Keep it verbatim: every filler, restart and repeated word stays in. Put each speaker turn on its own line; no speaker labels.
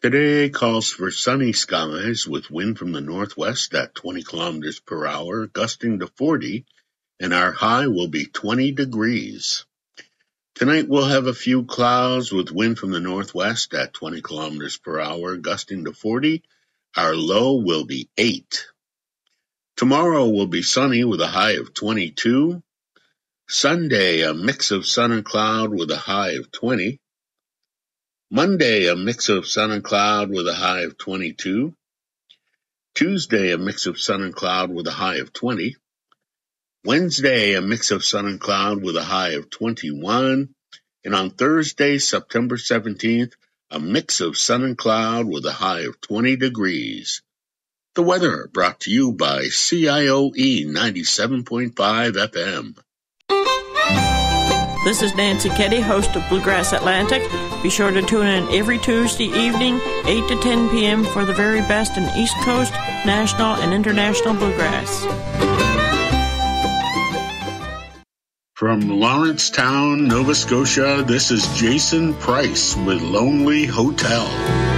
Today calls for sunny skies with wind from the northwest at twenty kilometers per hour, gusting to forty, and our high will be twenty degrees. Tonight we'll have a few clouds with wind from the northwest at twenty kilometers per hour, gusting to forty. Our low will be eight. Tomorrow will be sunny with a high of twenty-two. Sunday, a mix of sun and cloud with a high of twenty. Monday, a mix of sun and cloud with a high of twenty-two. Tuesday, a mix of sun and cloud with a high of twenty. Wednesday, a mix of sun and cloud with a high of twenty-one. And on Thursday, September seventeenth, a mix of sun and cloud with a high of twenty degrees. The weather brought to you by C I O E ninety-seven point five F M.
This is Nancy Keddy, host of Bluegrass Atlantic. Be sure to tune in every Tuesday evening, eight to ten p.m. for the very best in East Coast, national, and international bluegrass.
From Lawrencetown, Nova Scotia, this is Jason Price with Lonely Hotel.